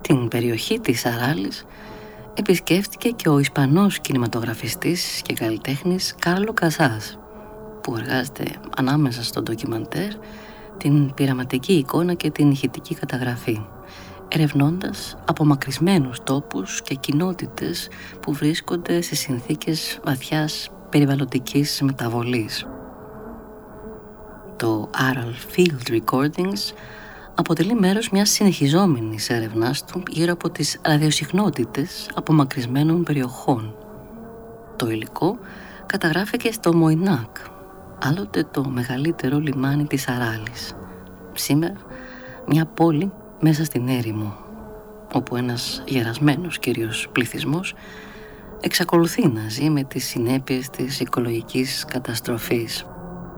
Την περιοχή της Αράλης επισκέφτηκε και ο Ισπανός κινηματογραφιστής και καλλιτέχνης Κάρλο Καζάς, που εργάζεται ανάμεσα στο ντοκιμαντέρ, την πειραματική εικόνα και την ηχητική καταγραφή, ερευνώντας απομακρυσμένους τόπους και κοινότητες που βρίσκονται σε συνθήκες βαθιάς περιβαλλοντικής μεταβολής. Το Aral Field Recordings αποτελεί μέρος μιας συνεχιζόμενης έρευνας του γύρω από τις ραδιοσυχνότητες απομακρυσμένων περιοχών. Το υλικό καταγράφηκε στο Μοϊνάκ, άλλοτε το μεγαλύτερο λιμάνι της Αράλης. Σήμερα μια πόλη μέσα στην έρημο, όπου ένας γερασμένος κυρίως πληθυσμός εξακολουθεί να ζει με τις συνέπειες της οικολογικής καταστροφής.